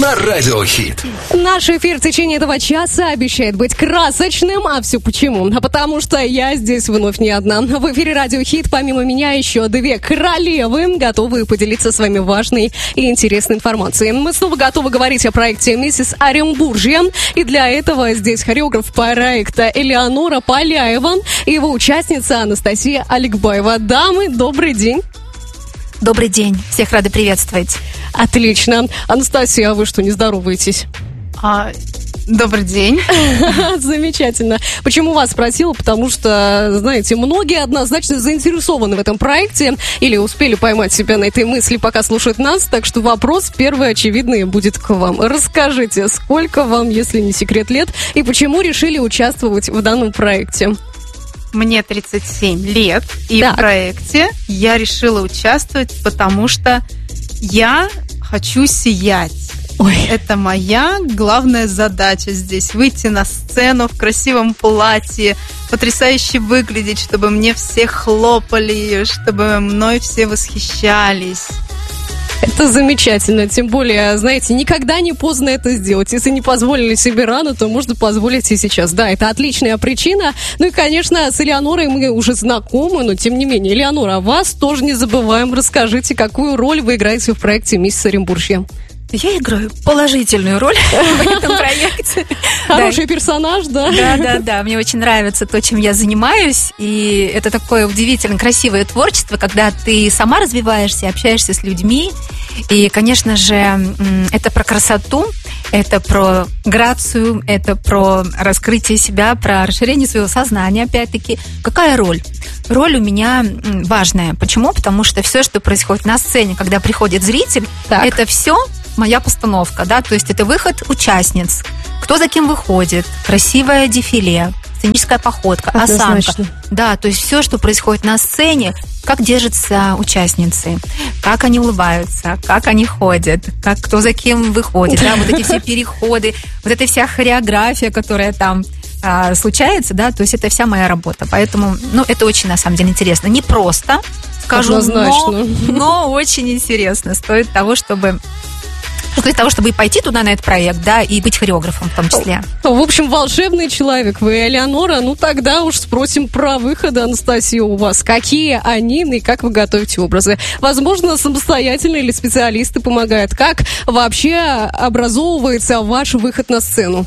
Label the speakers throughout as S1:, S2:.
S1: на Радио Хит.
S2: Наш эфир в течение этого часа обещает быть красочным. А все почему? А потому что я здесь вновь не одна. В эфире Радио Хит помимо меня еще две королевы, готовы поделиться с вами важной и интересной информацией. Мы снова готовы говорить о проекте «Миссис Оренбуржья». И для этого здесь хореограф проекта Элеонора Поляева и его участница Анастасия Аликбаева. Дамы, добрый день.
S3: Добрый день. Всех рады приветствовать.
S2: Отлично. Анастасия, а вы что, не здороваетесь?
S4: Добрый день.
S2: Замечательно. Почему вас спросила? Потому что, знаете, многие однозначно заинтересованы в этом проекте или успели поймать себя на этой мысли, пока слушают нас. Так что вопрос первый, очевидный, будет к вам. Расскажите, сколько вам, если не секрет, лет, и почему решили участвовать в данном проекте?
S4: Мне 37 лет, и
S2: так.
S4: В проекте я решила участвовать, потому что я хочу сиять.
S2: Ой.
S4: Это моя главная задача здесь. Выйти на сцену в красивом платье, потрясающе выглядеть, чтобы мне все хлопали, чтобы мной все восхищались.
S2: Это замечательно, тем более, знаете, никогда не поздно это сделать. Если не позволили себе рано, то можно позволить и сейчас. Да, это отличная причина. Ну и, конечно, с Элеонорой мы уже знакомы, но тем не менее. Элеонора, вас тоже не забываем. Расскажите, какую роль вы играете в проекте «Миссис Оренбуржья».
S3: Я играю положительную роль в этом проекте.
S2: Хороший персонаж, да?
S3: Да. Мне очень нравится то, чем я занимаюсь. И это такое удивительно красивое творчество, когда ты сама развиваешься, общаешься с людьми. И, конечно же, это про красоту, это про грацию, это про раскрытие себя, про расширение своего сознания, опять-таки. Какая роль? Роль у меня важная. Почему? Потому что все, что происходит на сцене, когда приходит зритель, это все моя постановка, да, то есть это выход участниц, кто за кем выходит, красивое дефиле, сценическая походка, осанка. Да, то есть все, что происходит на сцене, как держатся участницы, как они улыбаются, как они ходят, как кто за кем выходит, да, вот эти все переходы, вот эта вся хореография, которая там случается, да, то есть это вся моя работа, поэтому, это очень, на самом деле, интересно. Не просто, скажу, но очень интересно, стоит того, чтобы и пойти туда, на этот проект, да, и быть хореографом в том числе.
S2: В общем, волшебный человек вы, Элеонора. Ну, тогда уж спросим про выходы, Анастасия, у вас. Какие они и как вы готовите образы? Возможно, самостоятельно или специалисты помогают? Как вообще образовывается ваш выход на сцену?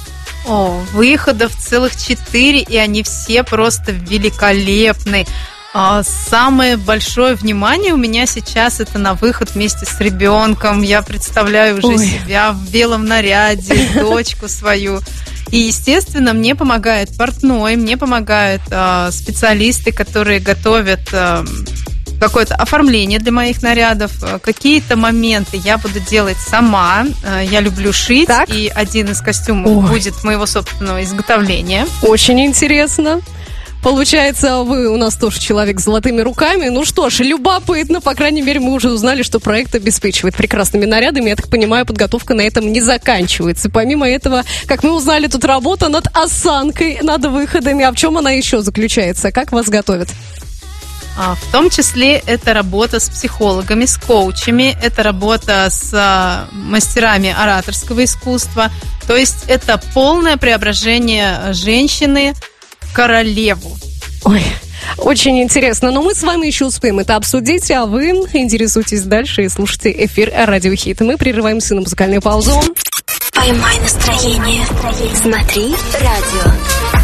S4: Выходов целых 4, и они все просто великолепны. Самое большое внимание у меня сейчас это на выход вместе с ребенком. Я представляю уже себя в белом наряде, дочку свою. И, естественно, мне помогает портной, мне помогают специалисты, которые готовят какое-то оформление для моих нарядов. Какие-то моменты я буду делать сама. Я люблю шить, и один из костюмов будет моего собственного изготовления.
S2: Очень интересно. Получается, вы у нас тоже человек с золотыми руками. Ну что ж, любопытно. По крайней мере, мы уже узнали, что проект обеспечивает прекрасными нарядами. Я так понимаю, подготовка на этом не заканчивается. Помимо этого, как мы узнали, тут работа над осанкой, над выходами. А в чем она еще заключается? Как вас готовят?
S4: В том числе это работа с психологами, с коучами, это работа с мастерами ораторского искусства. То есть это полное преображение женщины в королеву.
S2: Очень интересно. Но мы с вами еще успеем это обсудить, а вы интересуйтесь дальше и слушайте эфир Радио Хит. Мы прерываемся на музыкальную паузу.
S5: Поймай настроение. Смотри радио.